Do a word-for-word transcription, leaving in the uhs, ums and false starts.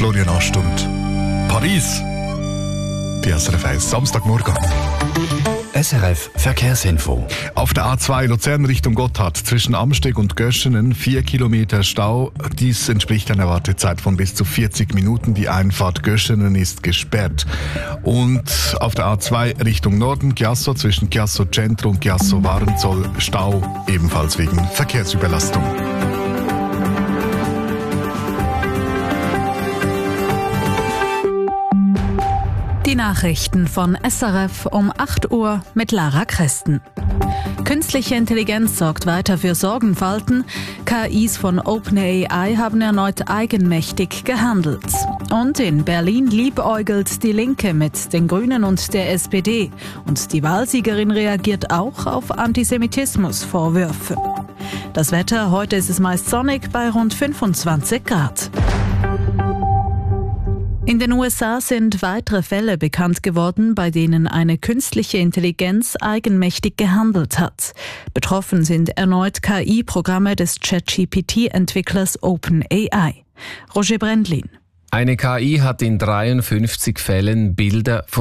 Florian Astund. Paris. Die S R F eins, Samstagmorgen. S R F Verkehrsinfo. Auf der A zwei Luzern Richtung Gotthard zwischen Amsteg und Göschenen vier Kilometer Stau. Dies entspricht einer Wartezeit von bis zu vierzig Minuten. Die Einfahrt Göschenen ist gesperrt. Und auf der A zwei Richtung Norden Chiasso zwischen Chiasso Centro und Chiasso Warenzoll Stau, ebenfalls wegen Verkehrsüberlastung. Die Nachrichten von S R F um acht Uhr mit Lara Kresten. Künstliche Intelligenz sorgt weiter für Sorgenfalten. K Is von OpenAI haben erneut eigenmächtig gehandelt. Und in Berlin liebäugelt die Linke mit den Grünen und der S P D. Und die Wahlsiegerin reagiert auch auf Antisemitismusvorwürfe. Das Wetter, heute ist es meist sonnig bei rund fünfundzwanzig Grad. In den U S A sind weitere Fälle bekannt geworden, bei denen eine künstliche Intelligenz eigenmächtig gehandelt hat. Betroffen sind erneut K I-Programme des ChatGPT-Entwicklers OpenAI. Roger Brendlin. Eine K I hat in dreiundfünfzig Fällen Bilder von